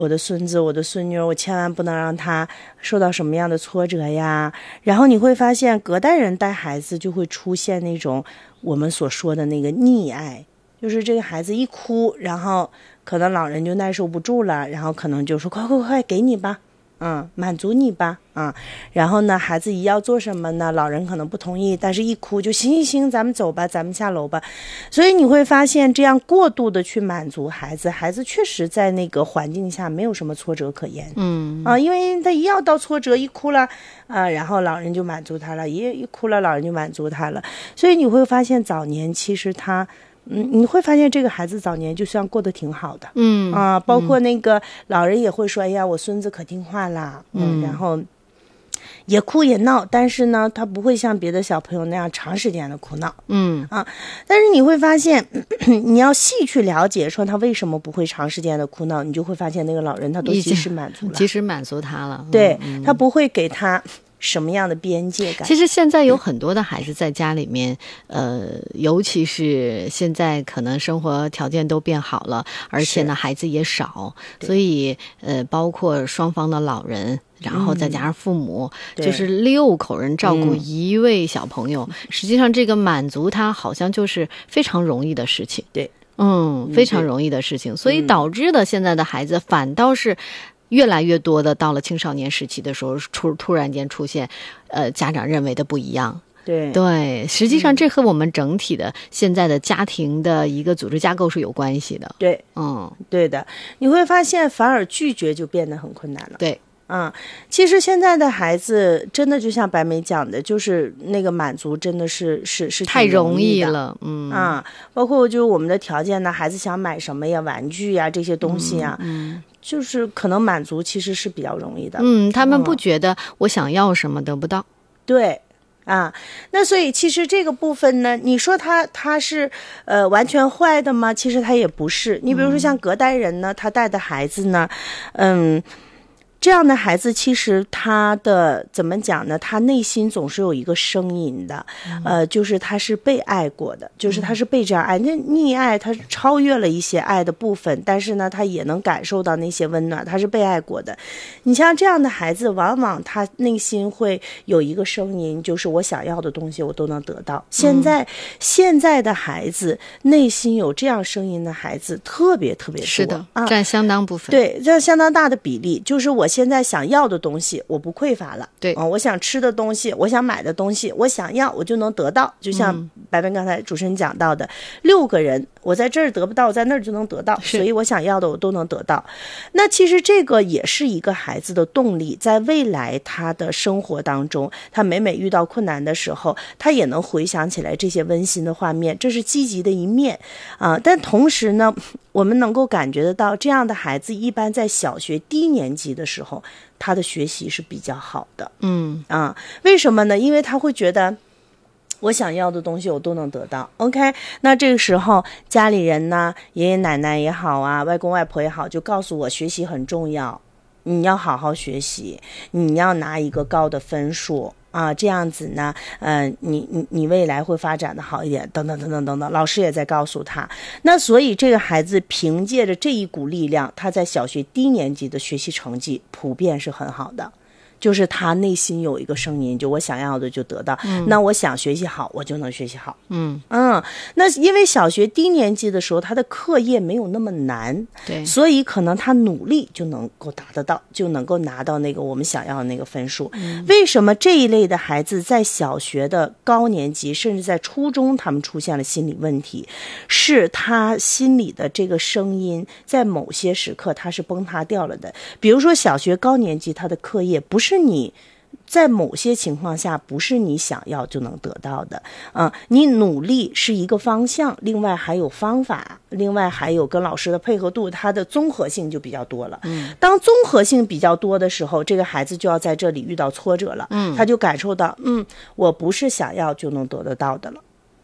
我的孙子我的孙女，我千万不能让他受到什么样的挫折呀。然后你会发现隔代人带孩子就会出现那种我们所说的那个溺爱，就是这个孩子一哭，然后可能老人就耐受不住了，然后可能就说快快快给你吧，满足你吧，然后呢孩子一要做什么呢，老人可能不同意，但是一哭就行行行，咱们走吧，咱们下楼吧。所以你会发现这样过度的去满足孩子，孩子确实在那个环境下没有什么挫折可言，因为他一要到挫折一哭了然后老人就满足他了，一哭了老人就满足他了。所以你会发现早年其实他你会发现这个孩子早年就算过得挺好的，包括那个老人也会说，哎呀，我孙子可听话啦，然后也哭也闹，但是呢，他不会像别的小朋友那样长时间的哭闹，但是你会发现，你要细去了解，说他为什么不会长时间的哭闹，你就会发现那个老人他都及时满足了， 及时满足他了， 对，他不会给他什么样的边界感。 其实现在有很多的孩子在家里面尤其是现在可能生活条件都变好了，而且呢孩子也少，所以包括双方的老人，然后再加上父母，就是6口人照顾一位小朋友，实际上这个满足他好像就是非常容易的事情， 对， 非常容易的事情，所以导致的现在的孩子反倒是越来越多的到了青少年时期的时候突然间出现家长认为的不一样。对，实际上这和我们整体的现在的家庭的一个组织架构是有关系的。 对，对的，你会发现反而拒绝就变得很困难了。 对， 其实现在的孩子真的就像白梅讲的，就是那个满足真的是太容易了， 包括就是我们的条件呢，孩子想买什么呀，玩具呀这些东西呀，就是可能满足其实是比较容易的。 他们不觉得我想要什么得不到。 对。那所以其实这个部分呢，你说他是完全坏的吗？其实他也不是。你比如说像隔代人呢，他带的孩子呢，这样的孩子其实他的怎么讲呢，他内心总是有一个声音的，就是他是被爱过的，就是他是被这样爱，那溺爱他超越了一些爱的部分，但是呢他也能感受到那些温暖，他是被爱过的。你像这样的孩子，往往他内心会有一个声音，就是我想要的东西我都能得到。现在的孩子内心有这样声音的孩子特别特别多， 是的，占相当部分， 对，占相当大的比例。就是我现在想要的东西我不匮乏了， 对， 我想吃的东西，我想买的东西，我想要我就能得到。就像白文刚才主持人讲到的，6个人我在这儿得不到，我在那儿就能得到，所以我想要的我都能得到。那其实这个也是一个孩子的动力，在未来他的生活当中，他每遇到困难的时候，他也能回想起来这些温馨的画面，这是积极的一面但同时呢，我们能够感觉得到，这样的孩子一般在小学低年级的时候，他的学习是比较好的。为什么呢？因为他会觉得我想要的东西我都能得到 OK， 那这个时候家里人呢，爷爷奶奶也好外公外婆也好，就告诉我学习很重要，你要好好学习，你要拿一个高的分数这样子呢你未来会发展的好一点，等等等等等等，老师也在告诉他。那所以这个孩子凭借着这一股力量，他在小学低年级的学习成绩普遍是很好的，就是他内心有一个声音，就我想要的就得到，那我想学习好我就能学习好。那因为小学低年级的时候他的课业没有那么难， 对， 所以可能他努力就能够达得到，就能够拿到那个我们想要的那个分数。为什么这一类的孩子在小学的高年级甚至在初中他们出现了心理问题，是他心里的这个声音在某些时刻他是崩塌掉了的。比如说小学高年级他的课业不是你在某些情况下不是你想要就能得到的你努力是一个方向，另外还有方法，另外还有跟老师的配合度，它的综合性就比较多了。当综合性比较多的时候，这个孩子就要在这里遇到挫折了。他就感受到我不是想要就能得得到的了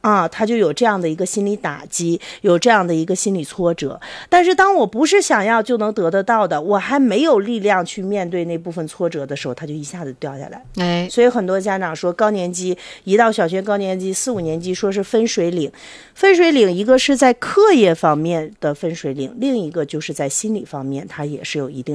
啊，他就有这样的一个心理打击，有这样的一个心理挫折。但是当我不是想要就能得得到的，我还没有力量去面对那部分挫折的时候，他就一下子掉下来。所以很多家长说高年级一到小学高年级4、5年级说是分水岭，分水岭一个是在课业方面的分水岭，另一个就是在心理方面它也是有一定